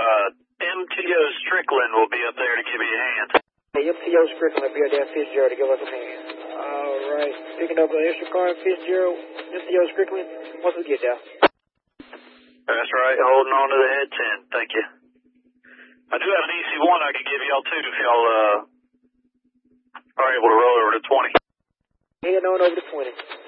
MTO Strickland will be up there to give you a hand. Hey, MTO Strickland will be up there in Fitzgerald to give us a hand. All right. Picking up an extra car in Fitzgerald, MTO Strickland, once we get there. That's right. Holding on to the head 10. Thank you. I do have an EC1 I could give y'all too if y'all are able to roll over to 20. Heading on over to 20.